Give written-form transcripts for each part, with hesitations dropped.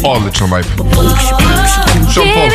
Odličan vibe. Sean Paul.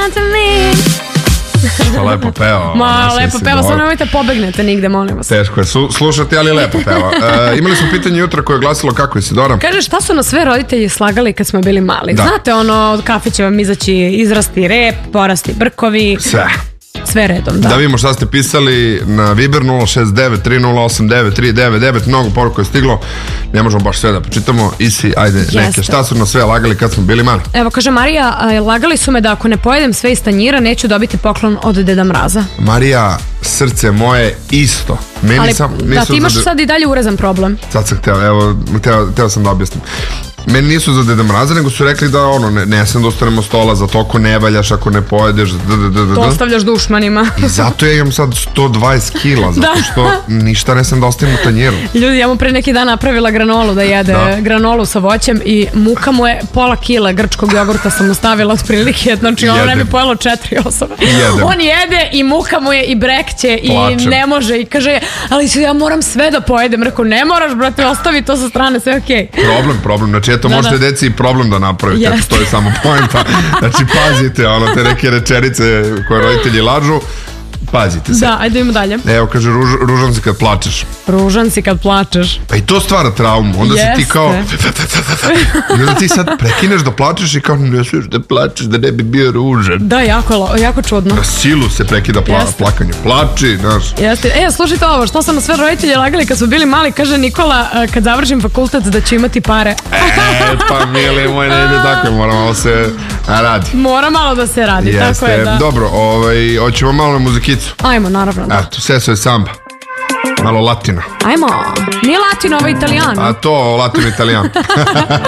Što lepo peva. Ma, lepo peva, samo nemojte pobegnete nigde, molim vas. Teško je slušati, ali lepo peva. Imali smo pitanje jutra koje je glasilo kako je Isidora. Kaže, šta su nas sve roditelji slagali kad smo bili mali? Da. Znate, od kafe će vam izaći, izrasti rep, porasti brkovi. Sve redom, da. Da vidimo šta ste pisali na Viber 069-3089-399. Mnogo poruka je stiglo. Ne možemo baš sve da počitamo. Isi, ajde, neke. Šta su nas sve lagali kad smo bili mali? Evo, kaže Marija, lagali su me da ako ne pojedem sve iz tanjira, neću dobiti poklon od Deda Mraza. Marija, srce moje isto. Ali, da, ti imaš sad i dalje urezan problem. Sad sam hteo sam da objasnim. Meni nisu za Deda Mraza, nego su rekli da ne sam da ostanemo stola, zato ako ne valjaš, ako ne pojedeš, to ostavljaš dušmanima. I zato ja imam sad 120 kila, zato što ništa ne sam da ostavim u tanjiru. Ljudi, ja mu pre neki dan napravila granolu da jede, granolu sa voćem i muka mu je pola kila grčkog jogurta sam mu stavila otprilike, znači ono ne bi pojelo 4 osobe. On jede i muka mu je i brekće i ne može i kaže, ali ja moram sve da pojedem. Rekao, ne moraš, brate, ostavi to sa strane, sve okej. Problem, znači eto, možete deci i problem da napravite, to je samo poenta. Znači, pazite, te neke rečenice koje roditelji lažu, pazite se. Da, ajde idemo dalje. Evo, kaže, ružan si kad plačeš. Ružan si kad plačeš. Pa i to stvara traumu, onda si ti kao... I onda ti sad prekineš da plačeš i kao, ne smiješ da plačeš, da ne bi bio ružan. Da, jako čudno. Na silu se prekida plakanje. Plači, znaš. Jeste. Slušajte ovo, što su nas sve roditelji lagali kad smo bili mali, kaže Nikola, kad završim fakultet da ću imati pare. Pa mili moj, ne ide tako, moramo se radi. Mora malo da se radi, tako je, da. Dobro, hoćemo malo na muzikicu. Ajmo, naravno, da. Eto, seso je samba. Malo latino. Ajmo, nije latino, ovo je italijan. A to, latino italijan.